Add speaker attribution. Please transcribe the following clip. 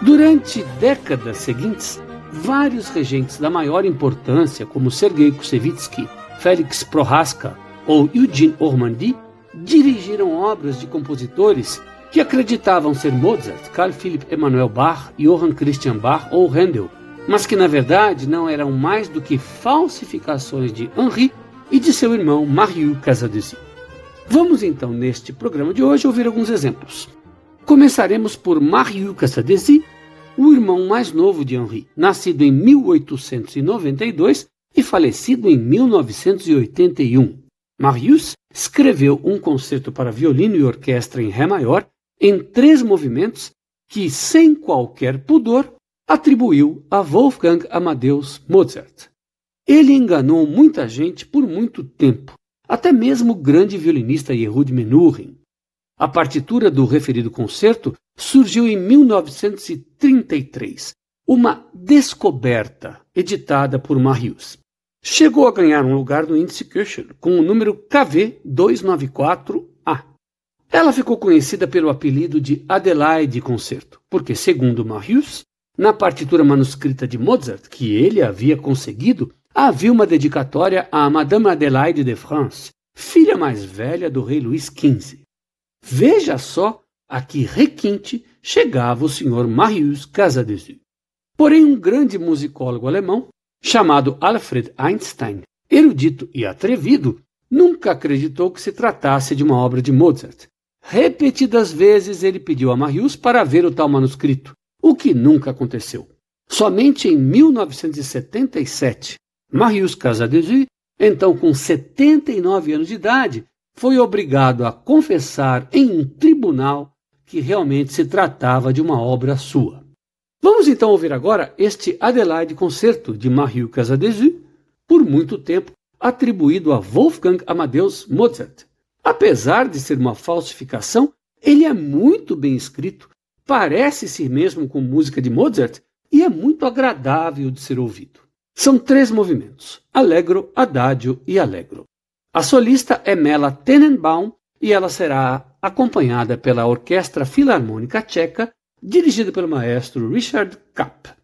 Speaker 1: Durante décadas seguintes, vários regentes da maior importância, como Sergei Koussevitzky, Félix Prohaska ou Eugene Ormandy, dirigiram obras de compositores que acreditavam ser Mozart, Carl Philipp Emanuel Bach, Johann Christian Bach ou Handel, mas que na verdade não eram mais do que falsificações de Henri e de seu irmão Marius Casadesus. Vamos então neste programa de hoje ouvir alguns exemplos. Começaremos por Marius Casadesus, o irmão mais novo de Henri, nascido em 1892 e falecido em 1981. Marius escreveu um concerto para violino e orquestra em Ré maior em 3 movimentos que, sem qualquer pudor, atribuiu a Wolfgang Amadeus Mozart. Ele enganou muita gente por muito tempo, até mesmo o grande violinista Yehud Menuhin. A partitura do referido concerto surgiu em 1933, uma descoberta editada por Marius. Chegou a ganhar um lugar no índice Köchel com o número KV294A. Ela ficou conhecida pelo apelido de Adelaide Concerto, porque, segundo Marius, na partitura manuscrita de Mozart, que ele havia conseguido, havia uma dedicatória a Madame Adelaide de France, filha mais velha do rei Luís XV. Veja só a que requinte chegava o Sr. Marius Casadesus. Porém, um grande musicólogo alemão, chamado Alfred Einstein, erudito e atrevido, nunca acreditou que se tratasse de uma obra de Mozart. Repetidas vezes ele pediu a Marius para ver o tal manuscrito, o que nunca aconteceu. Somente em 1977, Marius Casadesus, então com 79 anos de idade, foi obrigado a confessar em um tribunal que realmente se tratava de uma obra sua. Vamos então ouvir agora este Adelaide Concerto de Marius Casadesus, por muito tempo atribuído a Wolfgang Amadeus Mozart. Apesar de ser uma falsificação, ele é muito bem escrito, parece-se mesmo com música de Mozart e é muito agradável de ser ouvido. São 3 movimentos, Allegro, Adagio e Allegro. A solista é Mela Tenenbaum e ela será acompanhada pela Orquestra Filarmônica Tcheca, dirigida pelo maestro Richard Kapp.